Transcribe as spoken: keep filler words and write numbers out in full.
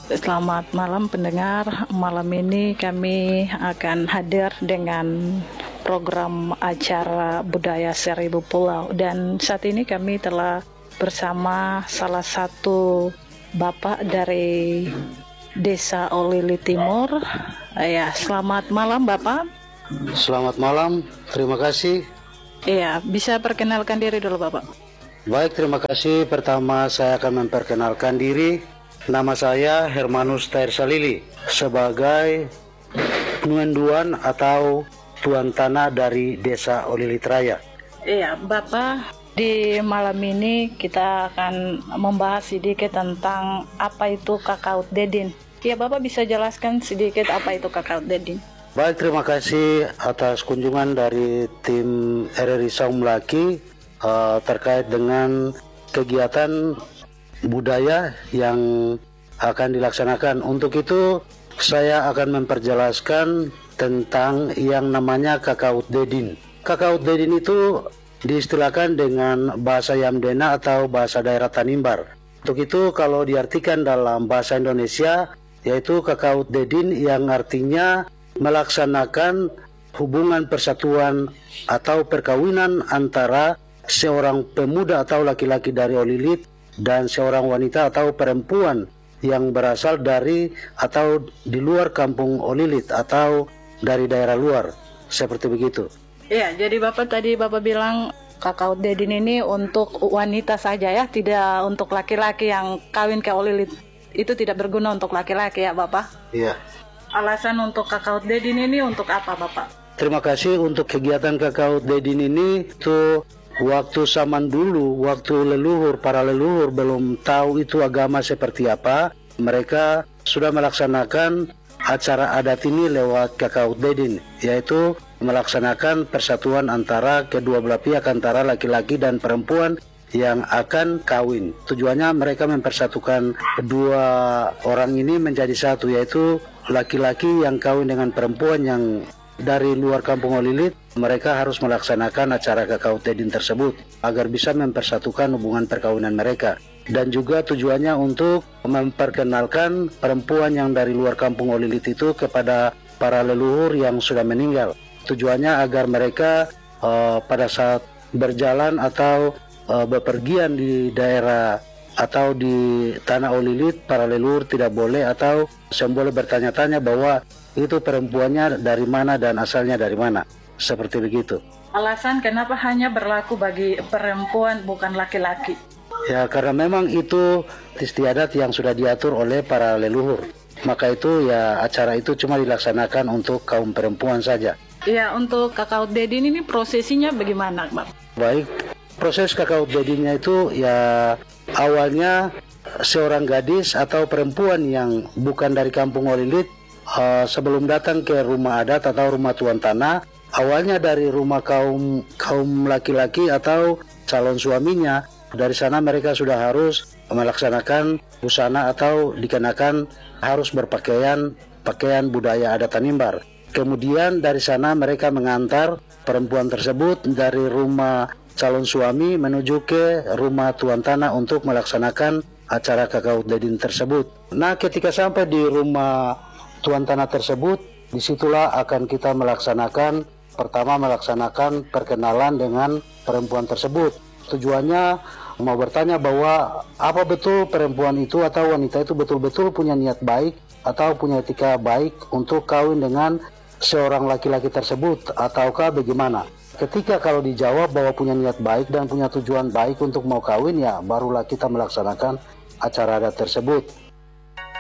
Selamat malam pendengar. Malam ini kami akan hadir dengan program acara Budaya Seribu Pulau, dan saat ini kami telah bersama salah satu bapak dari Desa Olili Timur. Ya, selamat malam Bapak. Selamat malam, terima kasih. Iya, bisa perkenalkan diri dulu Bapak. Baik, terima kasih. Pertama saya akan memperkenalkan diri. Nama saya Hermanus Tair Salili sebagai Nuenduan atau Tuan Tanah dari Desa Olilit Raya. Iya, Bapak, di malam ini kita akan membahas sedikit tentang apa itu Kakaut Dedin. Ya, Bapak bisa jelaskan sedikit apa itu Kakaut Dedin? Baik, terima kasih atas kunjungan dari tim R R I Saung Melaki uh, terkait dengan kegiatan budaya yang akan dilaksanakan. Untuk itu saya akan memperjelaskan tentang yang namanya Kakaut Dedin. Kakaut Dedin itu diistilahkan dengan bahasa Yamdena atau bahasa daerah Tanimbar. Untuk itu kalau diartikan dalam bahasa Indonesia, yaitu Kakaut Dedin yang artinya melaksanakan hubungan persatuan atau perkawinan antara seorang pemuda atau laki-laki dari Olilit dan seorang wanita atau perempuan yang berasal dari atau di luar kampung Olilit atau dari daerah luar, seperti begitu. Iya, jadi Bapak tadi Bapak bilang Kakaut Dedin ini untuk wanita saja ya, tidak untuk laki-laki yang kawin ke Olilit. Itu tidak berguna untuk laki-laki ya Bapak? Iya. Alasan untuk Kakaut Dedin ini untuk apa Bapak? Terima kasih. Untuk kegiatan Kakaut Dedin ini itu waktu zaman dulu, waktu leluhur, para leluhur belum tahu itu agama seperti apa, mereka sudah melaksanakan acara adat ini lewat Kakaut Dedin, yaitu melaksanakan persatuan antara kedua belah pihak, antara laki-laki dan perempuan yang akan kawin. Tujuannya mereka mempersatukan dua orang ini menjadi satu, yaitu laki-laki yang kawin dengan perempuan yang dari luar kampung Olilit. Mereka harus melaksanakan acara Kakaut Dedin tersebut agar bisa mempersatukan hubungan perkawinan mereka, dan juga tujuannya untuk memperkenalkan perempuan yang dari luar kampung Olilit itu kepada para leluhur yang sudah meninggal. Tujuannya agar mereka uh, pada saat berjalan atau uh, bepergian di daerah atau di tanah Olilit, para leluhur tidak boleh atau boleh bertanya-tanya bahwa itu perempuannya dari mana dan asalnya dari mana, seperti begitu. Alasan kenapa hanya berlaku bagi perempuan bukan laki-laki? Ya, karena memang itu istiadat yang sudah diatur oleh para leluhur. Maka itu ya acara itu cuma dilaksanakan untuk kaum perempuan saja. Ya, untuk Kakaut Dedin ini prosesinya bagaimana, Bang? Baik, proses Kakaut Dedinnya itu ya awalnya seorang gadis atau perempuan yang bukan dari kampung Olilit uh, sebelum datang ke rumah adat atau rumah tuan tanah, awalnya dari rumah kaum kaum laki-laki atau calon suaminya. Dari sana mereka sudah harus melaksanakan busana atau dikenakan harus berpakaian pakaian budaya adat Tanimbar. Kemudian dari sana mereka mengantar perempuan tersebut dari rumah calon suami menuju ke rumah tuan tanah untuk melaksanakan acara Kakaut Dedin tersebut. Nah, ketika sampai di rumah tuan tanah tersebut, disitulah akan kita melaksanakan, pertama melaksanakan perkenalan dengan perempuan tersebut. Tujuannya mau bertanya bahwa apa betul perempuan itu atau wanita itu betul-betul punya niat baik atau punya etika baik untuk kawin dengan seorang laki-laki tersebut, ataukah bagaimana. Ketika kalau dijawab bahwa punya niat baik dan punya tujuan baik untuk mau kawin, ya barulah kita melaksanakan acara adat tersebut.